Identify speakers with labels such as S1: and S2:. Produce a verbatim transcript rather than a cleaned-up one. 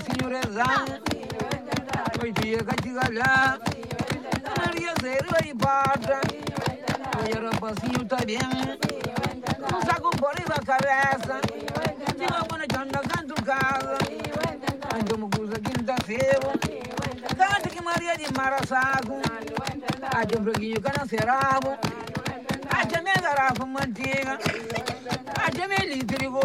S1: signore Zan, poi dia Catigala, Maria Zero e Pata, poi era passinho também, não sabe como pode a cabeça, tinha uma janda canto casa, ando mo cusa quinta-feira, canta que Maria de Marasago, a de um breguinho canacerabo, a de me garrafa manteiga, a de me litro